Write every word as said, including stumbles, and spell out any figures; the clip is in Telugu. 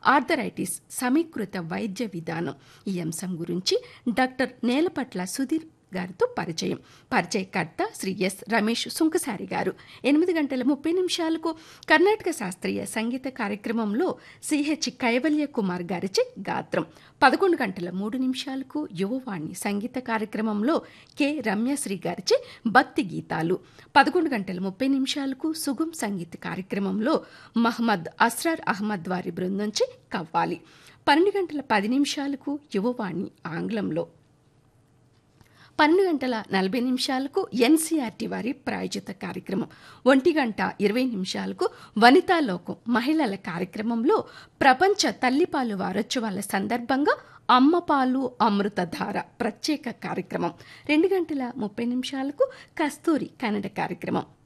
ఆర్థరైటిస్ సమీకృత వైద్య విధానం ఈ అంశం గురించి డాక్టర్ నేలపట్ల సుధీర్ గారితో పరిచయం. పరిచయకర్త శ్రీ ఎస్ రమేష్ సుంకసారి గారు. ఎనిమిది గంటల ముప్పై నిమిషాలకు కర్ణాటక శాస్త్రీయ సంగీత కార్యక్రమంలో సిహెచ్ కైవల్య కుమార్ గారిచే గాత్రం. పదకొండు గంటల మూడు నిమిషాలకు యువవాణి సంగీత కార్యక్రమంలో కె రమ్యశ్రీ గారిచే భక్తి గీతాలు. పదకొండు గంటల ముప్పై నిమిషాలకు సుగం సంగీత కార్యక్రమంలో మహమ్మద్ అస్రార్ అహ్మద్ వారి బృందంచే కవ్వాలి. పన్నెండు గంటల పది నిమిషాలకు యువవాణి ఆంగ్లంలో. పన్నెండు గంటల నలభై నిమిషాలకు ఎన్సీఆర్టీ వారి ప్రాయోజిత కార్యక్రమం. ఒంటి గంట ఇరవై నిమిషాలకు వనితాలోకం మహిళల కార్యక్రమంలో ప్రపంచ తల్లిపాలు వారోత్సవాల సందర్భంగా అమ్మపాలు అమృతధార ప్రత్యేక కార్యక్రమం. రెండు గంటల ముప్పై నిమిషాలకు కస్తూరి కన్నడ కార్యక్రమం.